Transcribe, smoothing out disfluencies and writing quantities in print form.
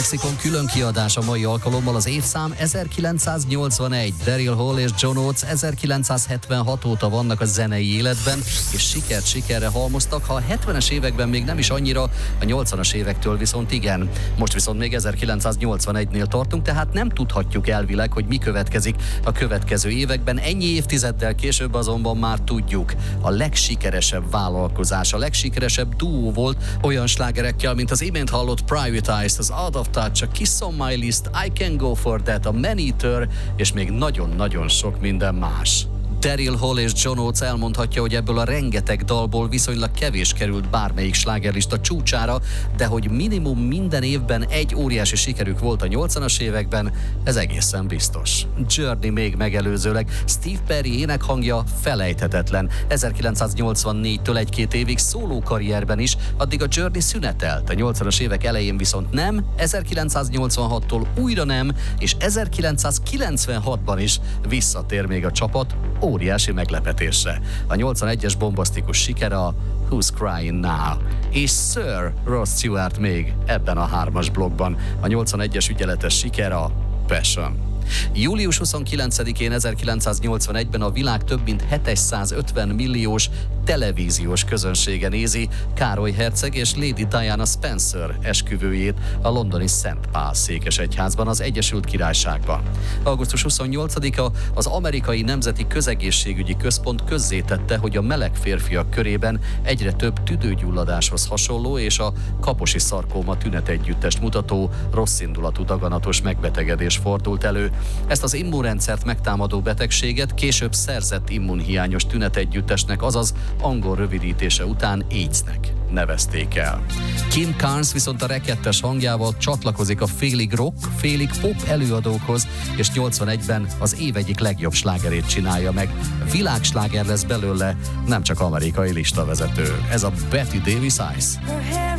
Lexikon külön kiadás a mai alkalommal az évszám 1981. Daryl Hall és John Oates 1976 óta vannak a zenei életben, és sikert sikerre halmoztak, ha a 70-es években még nem is annyira, a 80-as évektől viszont igen. Most viszont még 1981-nél tartunk, tehát nem tudhatjuk elvileg, hogy mi következik a következő években. Ennyi évtizeddel később azonban már tudjuk. A legsikeresebb vállalkozás, a legsikeresebb duó volt olyan slágerekkel, mint az imént hallott Private Eyes, az Out of Touch, a Kiss on My List, I Can Go For That, a Man Eater, és még nagyon-nagyon sok minden más. Daryl Hall és John Oates elmondhatja, hogy ebből a rengeteg dalból viszonylag kevés került bármelyik slágerlista csúcsára, de hogy minimum minden évben egy óriási sikerük volt a 80-as években, ez egészen biztos. Journey még megelőzőleg, Steve Perry énekhangja felejthetetlen. 1984-től egy-két évig szólókarrierben is, addig a Journey szünetelt, a 80-as évek elején viszont nem, 1986-tól újra nem, és 1996-ban is visszatér még a csapat, óriási meglepetésre. A 81-es bombasztikus siker a Who's Crying Now, és Sir Rod Stewart még ebben a 3-as blokkban. A 81-es ügyeletes siker a Passion. Július 29-én 1981-ben a világ több mint 750 milliós televíziós közönsége nézi Károly herceg és Lady Diana Spencer esküvőjét a londoni Szent Pál székesegyházban, az Egyesült Királyságban. Augusztus 28-a az Amerikai Nemzeti Közegészségügyi Központ közzétette, hogy a meleg férfiak körében egyre több tüdőgyulladáshoz hasonló és a kaposi szarkóma tünetegyüttest mutató rosszindulatú daganatos megbetegedés fordult elő. Ezt az immunrendszert megtámadó betegséget később szerzett immunhiányos tünetegyüttesnek, azaz angol rövidítése után AIDS-nek nevezték el. Kim Carnes viszont a rekettes hangjával csatlakozik a félig rock, félig pop előadókhoz, és 81-ben az év egyik legjobb slágerét csinálja meg. Világsláger lesz belőle, nem csak amerikai listavezető. Ez a Betty Davis Eyes.